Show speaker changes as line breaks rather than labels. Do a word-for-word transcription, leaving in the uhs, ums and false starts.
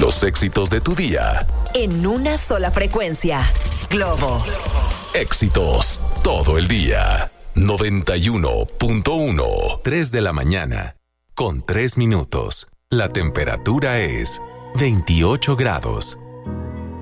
Los éxitos de tu día.
En una sola frecuencia. Globo.
Éxitos todo el día. noventa y uno punto uno. tres de la mañana. Con tres minutos. La temperatura es veintiocho grados.